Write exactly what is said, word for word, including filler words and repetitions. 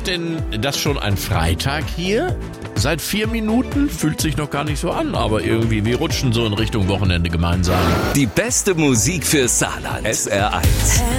Ist denn das schon ein Freitag hier? Seit vier Minuten? Fühlt sich noch gar nicht so an, aber irgendwie, wir rutschen so in Richtung Wochenende gemeinsam. Die beste Musik für Saarland. S R eins.